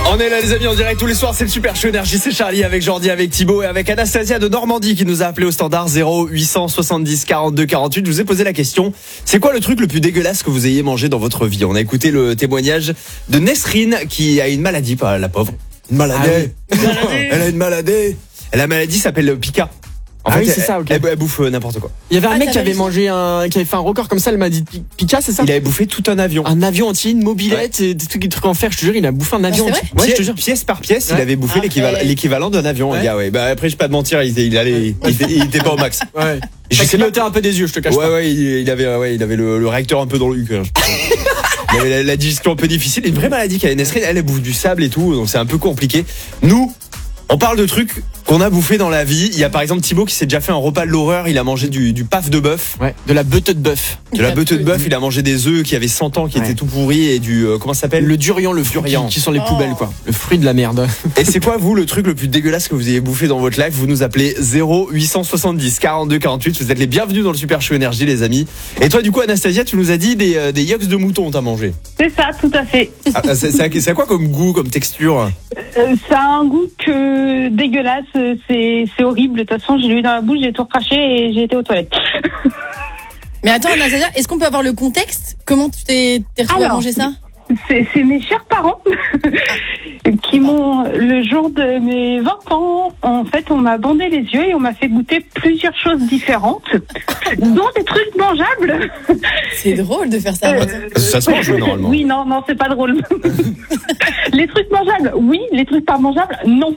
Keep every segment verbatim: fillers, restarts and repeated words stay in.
On est là les amis en direct tous les soirs, c'est le Super Show Énergie, c'est Charlie avec Jordi, avec Thibaut et avec Anastasia de Normandie qui nous a appelé au standard zéro huit cent soixante-dix quarante-deux quarante-huit. Je vous ai posé la question, c'est quoi le truc le plus dégueulasse que vous ayez mangé dans votre vie? On a écouté le témoignage de Nesrine qui a une maladie, pas la pauvre. Une maladie. Ah oui. Elle a une maladie. La maladie s'appelle Pika. En ah fait, oui, c'est ça, ok. Elle, elle, elle bouffe n'importe quoi. Il y avait un Ah, mec qui avait dit. mangé un, qui avait fait un record comme ça, elle m'a dit Pika, c'est ça? Il avait bouffé tout un avion. Un avion entier, une mobilette, ouais. Des trucs, des trucs en fer, je te jure, il a bouffé un avion c'est entier. Ouais, Ouais, je je te jure. Pièce par pièce, Ouais. il avait bouffé Ah, l'équivalent, ouais. l'équivalent d'un avion, Ouais. le gars, ouais. Bah, après, je vais pas te mentir, il, était- il allait, il, était- il était pas au max. Ouais. Je Ça sais pas. clignotait un peu des yeux, je te cache Ouais, pas. ouais, il, il avait, ouais, il avait le, le réacteur un peu dans le cul. Il avait la, la digestion un peu difficile. Une vraie maladie qu'elle a Nesrine, elle, elle bouffe du sable et tout, donc c'est un peu compliqué. Nous, on parle de trucs qu'on a bouffé dans la vie. Il y a par exemple Thibaut qui s'est déjà fait un repas de l'horreur. Il a mangé du, du paf de bœuf. Ouais, de la beute de bœuf. De la beute de bœuf. Il a mangé des œufs qui avaient cent ans, qui Ouais. étaient tout pourris et du, euh, comment ça s'appelle? Le durian, le fruit Durian. qui, qui sont les Oh. poubelles, quoi. Le fruit de la merde. Et c'est quoi, vous, le truc le plus dégueulasse que vous ayez bouffé dans votre life? Vous nous appelez zéro huit cent soixante-dix quarante-deux quarante-huit. Vous êtes les bienvenus dans le Super Show Énergie, les amis. Et toi, du coup, Anastasia, tu nous as dit des, euh, des yucks de mouton, t'as mangé. C'est ça, tout à fait. Ah, c'est, c'est, c'est quoi comme goût, comme texture? Euh, ça a un goût que dégueulasse, euh, c'est, c'est horrible. De toute façon, je l'ai eu dans la bouche, j'ai tout recraché et j'ai été aux toilettes. Mais attends, Anastasia, est-ce qu'on peut avoir le contexte? Comment tu t'es, t'es retrouvée à Alors, manger ça? C'est, c'est mes chers parents qui m'ont, le jour de mes vingt ans, en fait, on m'a bandé les yeux et on m'a fait goûter plusieurs choses différentes, dont des trucs mangeables. C'est drôle de faire ça. Euh, Ça se mange, normalement. Oui, non, non, c'est pas drôle. Les trucs mangeables, oui. Les trucs pas mangeables, non.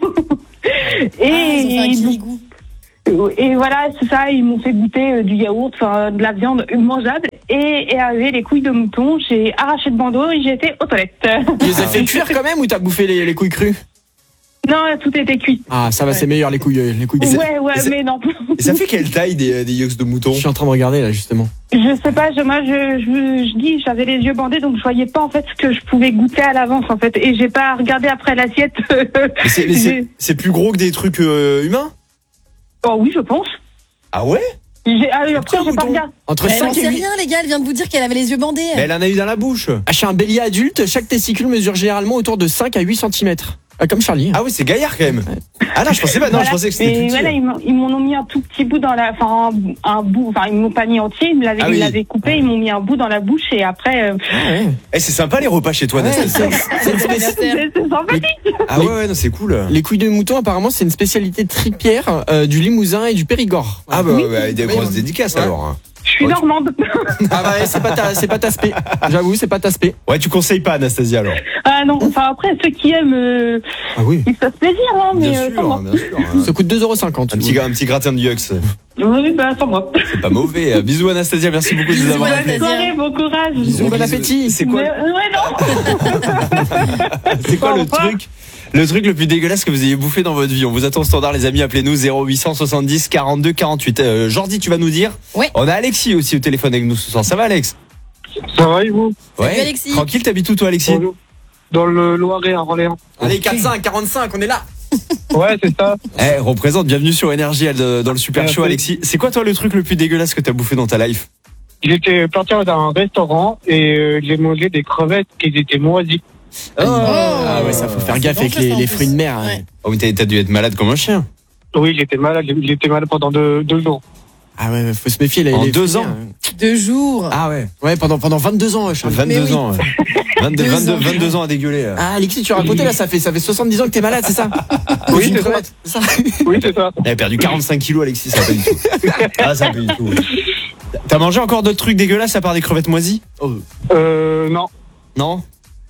Et, Ah, ils ont fait un donc, kirikou. et voilà, c'est ça, ils m'ont fait goûter euh, du yaourt, enfin, de la viande mangeable. Et, et avec les couilles de mouton, j'ai arraché le bandeau et j'ai été aux toilettes. Tu les as fait cuire quand même ou t'as bouffé les, les couilles crues? Non, tout était cuit. Ah, ça va, c'est meilleur, les couilles, les couilles. Ouais, ouais, et ça- mais non. Et ça fait quelle taille des, des yucks de mouton? Je suis en train de regarder là, justement. Je sais pas, je, moi, je, je, je dis, j'avais les yeux bandés, donc je voyais pas, en fait, ce que je pouvais goûter à l'avance, en fait. Et j'ai pas regardé après l'assiette. Mais c'est, mais c'est, J'ai- c'est plus gros que des trucs euh, humains? Oh oui, je pense. Ah ouais? J'ai, ah, après, j'ai pas mouton. regardé. Entre Elle n'en cinq sait et huit. rien, les gars, elle vient de vous dire qu'elle avait les yeux bandés. Mais elle en a eu dans la bouche. Ah, chez un bélier adulte, chaque testicule mesure généralement autour de cinq à huit centimètres. Ah, comme Charlie. Ah oui, c'est gaillard quand même. Ah non, je pensais pas, non, Voilà. je pensais que c'était Mais plus petit. voilà, ils m'ont, ils m'en ont mis un tout petit bout dans la, enfin, un, un bout, enfin, ils m'ont pas mis entier, ils me l'avaient, Ah ils oui. l'avaient coupé, ils m'ont mis un bout dans la bouche et après, euh, Ah, ouais. Eh, c'est sympa les repas chez toi, Ouais, Anastasia. c'est- c'est une spéci- c'est, c'est sympathique. Ah ouais, ouais, non, c'est cool. Les couilles de mouton, apparemment, c'est une spécialité tripière euh, du Limousin et du Périgord. Ah bah, Oui. ouais, ouais, des Oui, grosses oui. dédicaces Ouais. alors. Je suis Ouais, tu- normande. Ah bah, c'est pas ta, c'est pas ta spé. J'avoue, c'est pas ta spé. Ouais, tu conseilles pas, Anastasia alors. Ah non, enfin, après, ceux qui aiment, euh, Ah oui. ils se fassent plaisir, hein, mais, Bien euh, sans sûr, moi. bien sûr. hein. Ça coûte deux euros cinquante. Un petit, un petit gratin de yucks, Oui, bah, sans moi. c'est pas mauvais. Euh, Bisous Anastasia, merci beaucoup de nous Bisous, avoir Anastasia. appelés. Bonne soirée, bon courage. Bisous, bon appétit. C'est quoi, Mais, euh, ouais, non. c'est quoi Au le revoir. truc le truc le plus dégueulasse que vous ayez bouffé dans votre vie? On vous attend au standard, les amis. Appelez-nous zéro huit cent soixante-dix quarante-deux quarante-huit. Euh, Jordi, tu vas nous dire? Ouais. On a Alexis aussi au téléphone avec nous ce soir. Ça va, Alex? Ça va et vous? Salut, Alexis. Tranquille, t'habites où toi, Alexis? Bonjour. Dans le Loiret à Orléans. Allez, quatre cinq, quarante-cinq, on est là. Ouais, c'est ça. Eh, représente, bienvenue sur Énergie euh, dans le Super Merci. Show, Alexis. C'est quoi toi le truc le plus dégueulasse que t'as bouffé dans ta life? J'étais parti dans un restaurant et euh, j'ai mangé des crevettes qui étaient moisies. Ah ouais, ça faut faire C'est gaffe avec dangereux, les, ça, en les plus. fruits de mer. Ouais. Oh, mais t'as, t'as dû être malade comme un chien. Oui, j'étais malade. J'étais malade pendant deux, deux jours. Ah ouais, faut se méfier. Les, En les deux fruits de ans. mer. Deux jours. Ah ouais. Ouais, pendant, pendant vingt-deux ans, Charlie. Mais vingt-deux oui. ans. ouais. vingt-deux, Deux vingt-deux, ans. vingt-deux ans à dégueuler. là. Ah, Alexis, tu racontais là, ça fait, ça fait soixante-dix ans que t'es malade, c'est ça? Oui, Une c'est ça. crevette, c'est ça. Oui, c'est ça. Il a perdu quarante-cinq kilos, Alexis, ça va pas du tout. Ah, ça va pas du tout. T'as mangé encore d'autres trucs dégueulasses à part des crevettes moisies? Euh, non. Non?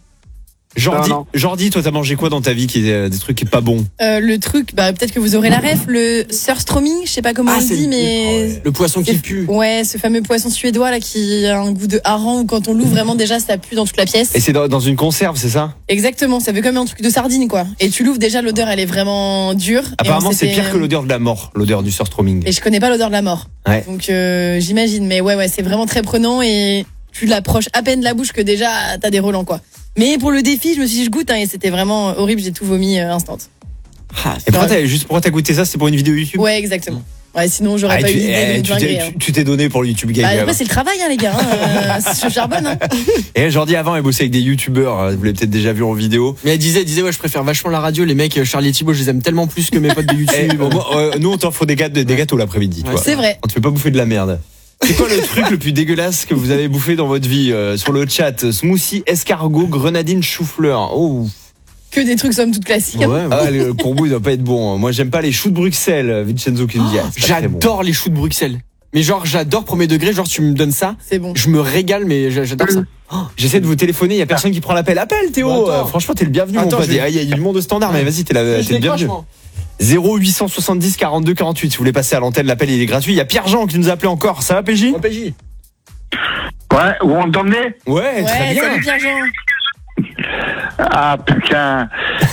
Jordi, Non, non. Jordi, toi, t'as mangé quoi dans ta vie qui est euh, des trucs qui est pas bons? Euh, le truc, bah peut-être que vous aurez la ref, le surströmming, je sais pas comment Ah, on le c'est dit, le- mais Le poisson qui C'est- pue. ouais, ce fameux poisson suédois là qui a un goût de hareng où quand on l'ouvre vraiment déjà ça pue dans toute la pièce. Et c'est dans, dans une conserve, c'est ça? Exactement, ça fait comme un truc de sardine quoi. Et tu l'ouvres déjà, l'odeur elle est vraiment dure. Et Apparemment, on c'est s'était- pire que l'odeur de la mort, l'odeur du surströmming. Et je connais pas l'odeur de la mort. Ouais. Donc euh, j'imagine, mais ouais ouais, c'est vraiment très prenant et tu l'approches à peine de la bouche que déjà t'as des relents quoi. Mais pour le défi, je me suis dit je goûte hein, et c'était vraiment horrible, j'ai tout vomi euh, instant. Ah, Et pourquoi t'as, juste pourquoi t'as goûté ça? C'est pour une vidéo YouTube? Ouais, exactement. Ouais, sinon j'aurais Ah, pas tu, eu l'idée eh, de me tu t'es- dinguer, hein. tu- tu t'es donné pour le YouTube Gang. Bah, quand même. après, c'est le travail, hein, les gars. Hein. Euh, je charbonne. Hein. Et Jordi avant, elle bossait avec des youtubeurs. Vous l'avez peut-être déjà vu en vidéo. Mais elle disait, elle disait, ouais, je préfère vachement la radio. Les mecs, euh, Charlie et Thibaut, je les aime tellement plus que mes potes de Eh, YouTube. au moins, euh, nous, on t'offre des, gâteaux, des gâteaux l'après-midi. Ouais, toi. C'est vrai. On te fait pas bouffer de la merde. C'est quoi le truc le plus dégueulasse que vous avez bouffé dans votre vie euh, sur le chat? Smoothie, escargot, grenadine, chou-fleur. Oh. Que des trucs somme toute classiques. hein. Ouais, ouais. Ah, le courbou, il doit pas être bon. Moi, j'aime pas les choux de Bruxelles. Vincenzo qui me dit. ah, c'est pas très bon. J'adore les choux de Bruxelles. Mais genre, j'adore premier degré. Genre, tu me donnes ça, C'est bon. je me régale, mais j'a- j'adore ça. J'essaie de vous téléphoner, il y a personne qui prend l'appel. Appelle Théo. Bah, attends. Euh, franchement, t'es le bienvenu. mon Attends, pote. je vais- Ah, il y a du monde au standard, mais vas-y, t'es la- Je t'es le décroche, bienvenu. moi. zéro huit cent soixante-dix quarante-deux quarante-huit. Si vous voulez passer à l'antenne, l'appel il est gratuit. Il y a Pierre-Jean qui nous a appelé encore. Ça va, P J? Ouais, P J. Ouais, vous m'entendez? Ouais, très Ouais, bien. salut Pierre-Jean. Ah putain.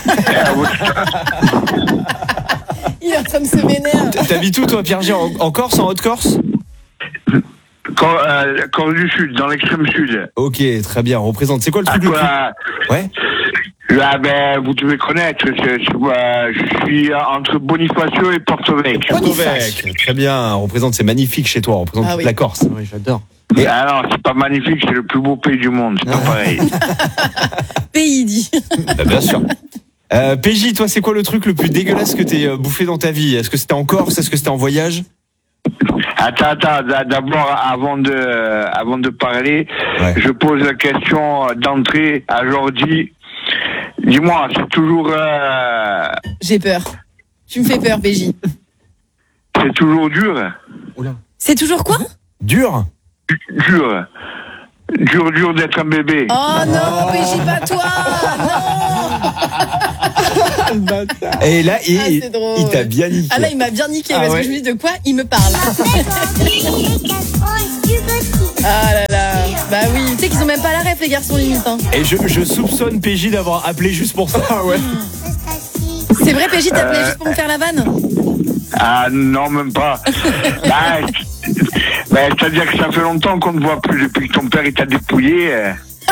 Il est en train de se vénérer. T'habites où, toi, Pierre-Jean? En, en Corse, en Haute-Corse? Cor- euh, Corse du Sud, dans l'extrême sud. Ok, très bien. On représente. C'est quoi le À truc le plus... quoi, Ouais. là, ben, vous devez connaître, je, je, euh, je suis entre Bonifacio et Porto-Vecchio. Porto-Vecchio. Très bien. On représente, c'est magnifique chez toi. On représente Ah toute oui. la Corse. Oui, j'adore. Ah non, c'est pas magnifique, c'est le plus beau pays du monde, c'est pas pareil. Pays dit. Bah, bien sûr. Euh, P J, toi, c'est quoi le truc le plus dégueulasse que t'aies euh, bouffé dans ta vie? Est-ce que c'était en Corse? Est-ce que c'était en voyage? Attends, attends, d'a- d'abord, avant de, euh, avant de parler, Ouais. je pose la question d'entrée à Jordi. Dis-moi, c'est toujours, euh, J'ai peur. Tu me fais peur, P J. c'est toujours dur, C'est toujours quoi? Dur? dur, dur, dur d'être un bébé. Oh non, P J, pas toi. Non. Et là, il, Ah, c'est drôle. il t'a bien niqué. Ah là, il m'a bien niqué Ah parce ouais. que je me dis de quoi il me parle. Ah là là. Bah oui, tu sais qu'ils ont même pas la ref, les garçons, limite. Hein. Et je, je soupçonne P J d'avoir appelé juste pour ça. Ouais. C'est vrai, P J, t'appelais Euh. juste pour me faire la vanne? Ah non, même pas. bah, bah, c'est-à-dire que ça fait longtemps qu'on ne voit plus depuis que ton père il t'a dépouillé. euh.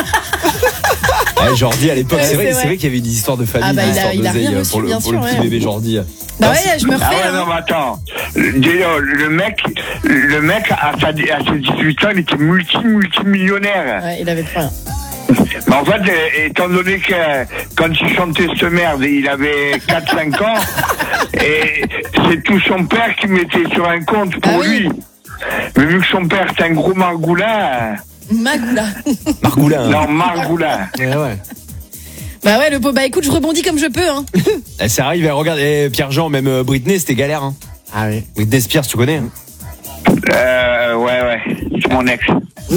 Ouais, Jordi à l'époque, Ouais, c'est vrai, c'est c'est vrai. vrai qu'il y avait des histoires de famille, Ah bah, des il a- histoires il a d'oseille rien euh, reçu, pour le, bien pour le sûr, petit ouais. bébé Jordi. Bah ouais, je me refais. Ah ouais, hein. non, mais attends. Déjà, le mec, le mec, à, sa, à ses dix-huit ans, il était multi, multimillionnaire. Ouais, il avait plus rien. Mais en fait, euh, étant donné que quand il chantait cette merde, il avait quatre cinq ans, et c'est tout son père qui mettait sur un compte pour Ah oui. lui. Mais vu que son père c'est un gros margoulin, Magoula. Margoulin. non, margoulin. Ouais, ouais. Bah ouais, le pot. Bah écoute, je rebondis comme je peux. Hein. Eh, ça arrive, eh, regarde, eh, Pierre-Jean, même euh, Britney, c'était galère. Hein. Ah oui. Britney Spears, tu connais hein? Euh, ouais, ouais, c'est mon ex.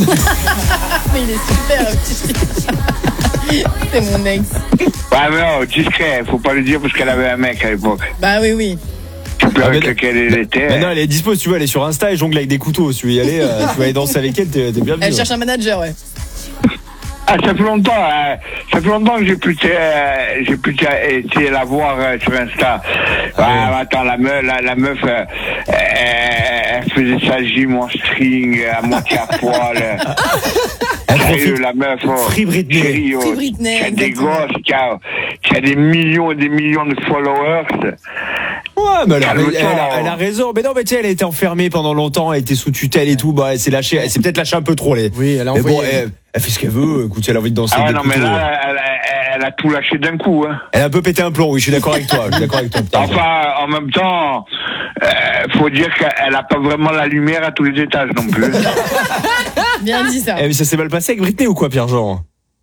Mais il est super. petit. C'est mon ex. Ouais, mais non, discret, faut pas le dire parce qu'elle avait un mec à l'époque. Bah oui, oui. Tu peux Ah, avec mais- lequel elle était. Maintenant, elle est dispo, si tu veux, elle est sur Insta et jongle avec des couteaux. Si tu veux y aller, euh, tu vas aller danser avec elle, t'es t'es bienvenu. Elle cherche un manager, ouais. Ah, ça fait longtemps, euh, ça fait longtemps que j'ai pu, euh, j'ai pu essayer la voir euh, sur Insta. Ah, ouais. Attends, la meuf, la, la meuf, euh, euh, elle faisait sa gym en string, à moitié à poil. Elle Sérieux, profite. la meuf, oh, Free Britney. chérie, oh, Free Britney, qui a des exactement. gosses, qui a, qui a des millions et des millions de followers. Ouais, mais alors, elle, Calme-toi. elle a, elle a raison. Mais non, mais tu sais, elle a été enfermée pendant longtemps, elle était sous tutelle et tout. Bah, elle s'est lâchée, elle s'est peut-être lâchée un peu trop, les. Oui, elle a Mais bon, envoyé. elle, elle fait ce qu'elle veut. Écoute, si elle a envie de danser Ah ouais, avec non, des mais couteaux. là, elle, elle- elle a tout lâché d'un coup, hein. Elle a un peu pété un plomb, oui, je suis d'accord avec toi. Je suis d'accord avec toi. putain. Enfin, en même temps, euh, faut dire qu'elle a pas vraiment la lumière à tous les étages non plus. Bien dit ça. Eh, mais ça s'est mal passé avec Britney ou quoi, Pierre-Jean?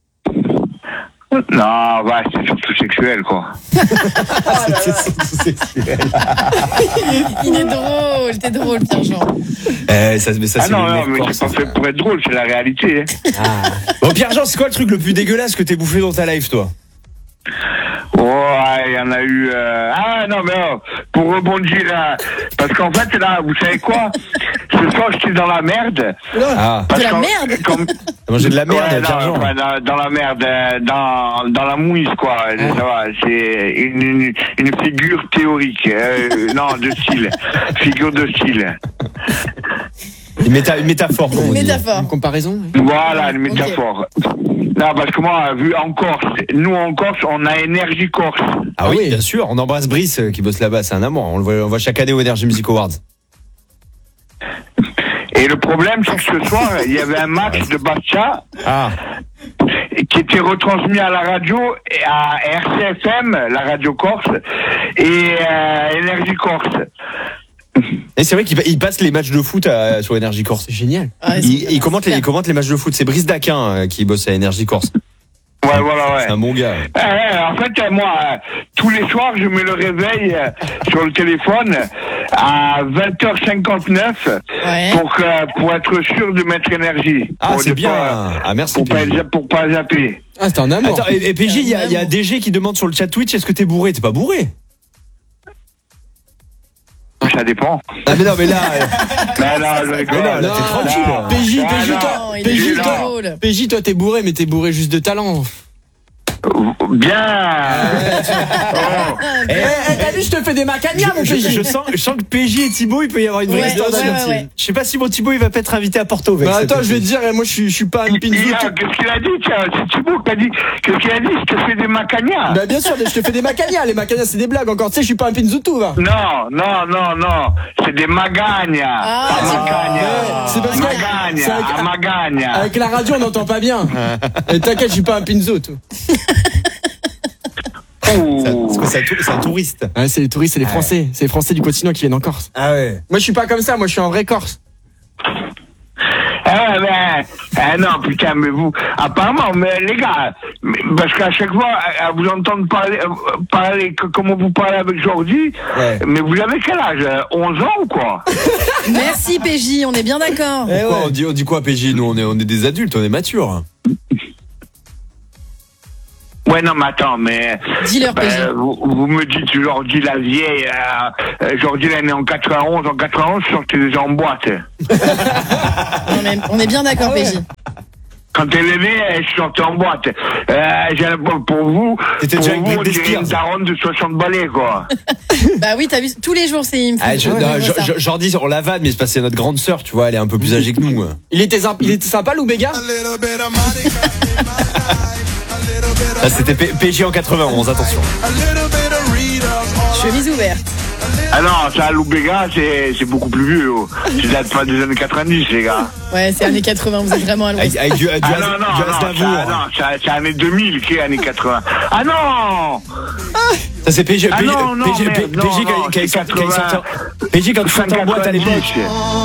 Non, bah, c'est surtout sexuel, quoi. C'était surtout sexuel. Il est drôle, t'es drôle, Pierre-Jean. Eh, ça, mais ça, Ah c'est non, les non, mecs mais corses, c'est pas ça. fait pour être drôle, c'est la réalité. Hein. Ah. Bon, Pierre-Jean, c'est quoi le truc le plus dégueulasse que t'aies bouffé dans ta life, toi? Ouais, il y en a eu... Euh... Ah non, mais oh, pour rebondir, euh, parce qu'en fait, là, vous savez quoi? Ce soir, j'étais dans la merde. Ah, Parce De la qu'en- merde comme- t'as mangé de la merde, Ouais, non, Pierre-Jean. ouais, dans, dans la merde, euh, dans, dans la mouise, quoi. Ça va, c'est une, une, une figure théorique. Euh, non, de style. Figure de style. Une, méta- une métaphore, comme on dit. Métaphore. Une comparaison. oui. Voilà, une métaphore. Non, parce que moi, vu en Corse, nous en Corse, on a Énergie Corse. Ah oui, Ah oui. bien sûr. On embrasse Brice euh, qui bosse là-bas. C'est un amour. On le voit, on le voit chaque année au Energy Music Awards. Et le problème, c'est que ce soir, il y avait un match de Bastia Ah. qui était retransmis à la radio et à R C F M, la radio Corse, et euh, Énergie Corse. Et c'est vrai qu'il il passe les matchs de foot à, sur Énergie Corse. C'est génial. Ouais, c'est- Il, il commente les, super. il commente les matchs de foot. C'est Brice Daquin euh, qui bosse à Énergie Corse. Ouais, voilà, ouais. C'est un bon gars. Euh, en fait, euh, moi, euh, tous les soirs, je mets le réveil euh, sur le téléphone à vingt heures cinquante-neuf Ouais. pour, que- pour être sûr de mettre énergie. Ah, Pour c'est ne bien. pas- Ah, merci. Pour pas, P J. pour pas zapper. Ah, c'est un amour. Attends, et, et P J, il y a, il y a D G qui demande sur le chat Twitch, est-ce que t'es bourré? T'es pas bourré? Ça dépend. Ah mais non, mais là, euh, Ben non, je rigole. Mais non, là, t'es tranquille. Non. P J, Ah, P J, non. toi, Non, il P J, est toi, drôle. P J, toi, t'es bourré, mais t'es bourré juste de talent. Bien. Oh. Eh, eh, t'as vu, je te fais des macanias, mon je, P J. je sens, je sens que P J et Thibaut, il peut y avoir une vraie Ouais, histoire ouais, d'amitié. ouais, ouais. Je sais pas si mon Thibaut, il va pas être invité à Porto. Avec Bah cette attends, je vais te P J. dire, eh, moi je suis, je suis pas un pinzou. Il a- Qu'est-ce qu'il a dit, tiens? C'est Thibaut qui a dit. Qu'est-ce qu'il a dit? Je te fais des macanias. Bah bien sûr, je te fais des macanias. Les macanias, c'est des blagues encore. Tu sais, je suis pas un pinzoutou, va. Non, non, non, non. C'est des magagnas. Ah, Pas c'est- magagnas. ouais, c'est parce que- Magagnas, c'est avec- à magagnas. Avec la radio, on n'entend pas bien. Et t'inquiète, je suis pas un pinzoutou. Ouh. Parce que c'est un tou- c'est un touriste. Ouais, c'est les touristes, c'est les Français. C'est les Français du continent qui viennent en Corse. Ah ouais. Moi, je suis pas comme ça. Moi, je suis un vrai Corse. Ah, ben, ah non, putain, mais vous, apparemment, mais les gars, mais- parce qu'à chaque fois, à, à vous entendre parler, euh, parler que- comment vous parlez avec Jordi, Ouais. mais vous avez quel âge? euh, onze ans ou quoi? Merci P J, on est bien d'accord. Eh ouais, on, dit, on dit quoi, P J? Nous, on est, on est des adultes, on est matures. Ouais, non, mais attends, mais. Dis-leur, P J. Ben, vous, vous me dites Jordi la vieille, euh, euh, Jordi elle est née en quatre-vingt-onze, en quatre-vingt-onze, je sortais déjà en boîte. On est, on est bien d'accord, Ah P J. Quand elle est née, je sortais en boîte. Euh, j'ai un- pour vous, T'étais pour déjà avec vous, on Britney dirait Spears. une daronne de soixante balais, quoi. Bah oui, t'as vu, tous les jours, c'est il me fait- Ah, je, il me non, fait je- ça. je- Jordi, on la vanne, mais c'est parce que c'est notre grande sœur, tu vois, elle est un peu plus âgée que nous. Il était, sympa- il était sympa, Lou Béga. Là, c'était P- PJ en quatre-vingt-onze, attention. Chemise ouverte. Ah non, ça, Loubega, c'est, c'est beaucoup plus vieux. Oh. Ça date pas des années quatre-vingt-dix, les gars. Ouais, c'est années quatre-vingts, vous êtes vraiment à Avec, l'ouest. avec du, du, Ah As- non, non, du non, ça, Aznavour. non, ça, c'est années deux mille qui est années quatre-vingts. Ah non! Ça, c'est P J, Ah P J, non, non, P J, merde, P J non, qui a- non, qui a c'est sorti- qui a sorti- quatre-vingts. P J quand tu sortais en boîte à l'époque. quatre-vingt-dix.